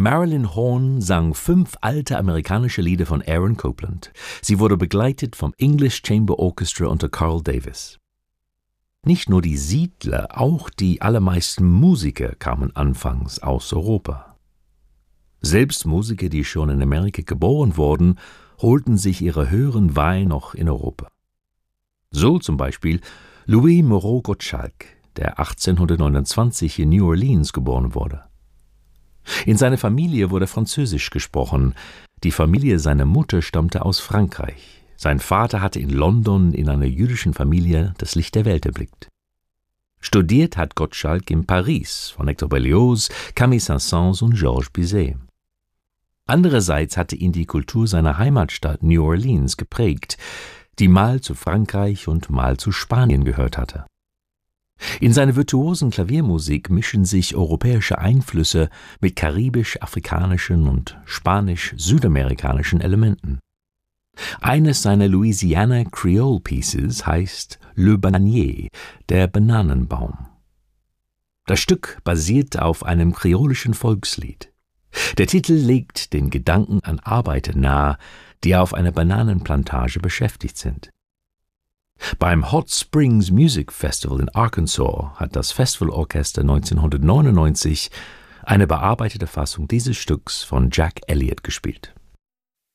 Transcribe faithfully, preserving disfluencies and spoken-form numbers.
Marilyn Horne sang fünf alte amerikanische Lieder von Aaron Copland. Sie wurde begleitet vom English Chamber Orchestra unter Carl Davis. Nicht nur die Siedler, auch die allermeisten Musiker kamen anfangs aus Europa. Selbst Musiker, die schon in Amerika geboren wurden, holten sich ihre höheren Weihe noch in Europa. So zum Beispiel Louis Moreau Gottschalk, der achtzehnhundertneunundzwanzig in New Orleans geboren wurde. In seiner Familie wurde Französisch gesprochen. Die Familie seiner Mutter stammte aus Frankreich. Sein Vater hatte in London in einer jüdischen Familie das Licht der Welt erblickt. Studiert hat Gottschalk in Paris von Hector Berlioz, Camille Saint-Saëns und Georges Bizet. Andererseits hatte ihn die Kultur seiner Heimatstadt New Orleans geprägt, die mal zu Frankreich und mal zu Spanien gehört hatte. In seine virtuosen Klaviermusik mischen sich europäische Einflüsse mit karibisch-afrikanischen und spanisch-südamerikanischen Elementen. Eines seiner Louisiana Creole Pieces heißt Le Bananier, der Bananenbaum. Das Stück basiert auf einem kreolischen Volkslied. Der Titel legt den Gedanken an Arbeiter nahe, die auf einer Bananenplantage beschäftigt sind. Beim Hot Springs Music Festival in Arkansas hat das Festivalorchester neunzehnhundertneunundneunzig eine bearbeitete Fassung dieses Stücks von Jack Elliott gespielt.